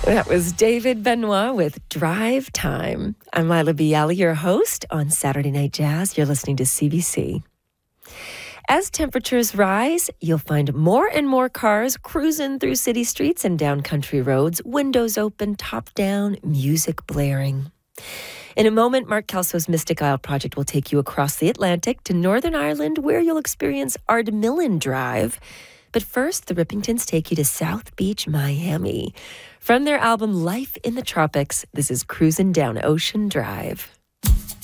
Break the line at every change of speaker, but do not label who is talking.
That was David Benoit with Drive Time. I'm Lila Bialy, your host on Saturday Night Jazz. You're listening to CBC. As temperatures rise, you'll find more and more cars cruising through city streets and down country roads, windows open, top down, music blaring. In a moment, Mark Kelso's Mystic Isle project will take you across the Atlantic to Northern Ireland, where you'll experience Ardmillan Drive. But first, the Rippingtons take you to South Beach, Miami. From their album Life in the Tropics, this is Cruisin' Down Ocean Drive.